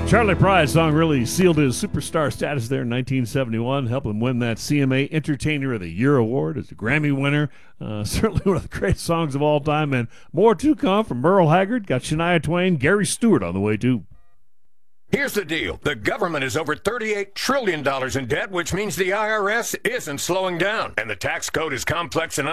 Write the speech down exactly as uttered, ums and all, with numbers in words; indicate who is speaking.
Speaker 1: Charlie Pride's song really sealed his superstar status there in nineteen seventy-one, helped him win that C M A Entertainer of the Year award as a Grammy winner. Uh, certainly one of the great songs of all time, and more to come from Merle Haggard. Got Shania Twain, Gary Stewart on the way, too.
Speaker 2: Here's the deal. The government is over thirty-eight trillion dollars in debt, which means the I R S isn't slowing down. And the tax code is complex and